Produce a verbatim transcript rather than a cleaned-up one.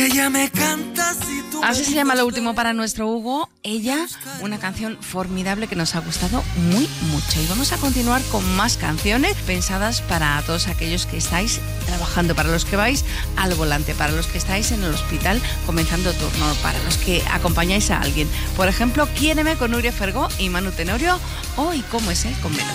Ella me canta si tú Así se llama lo último para nuestro Hugo. Ella, una canción formidable que nos ha gustado muy mucho. Y vamos a continuar con más canciones pensadas para todos aquellos que estáis trabajando, para los que vais al volante, para los que estáis en el hospital comenzando turno, para los que acompañáis a alguien. Por ejemplo, Quiéreme con Nuria Fergó y Manu Tenorio. Hoy, ¿cómo es él? Con Melo.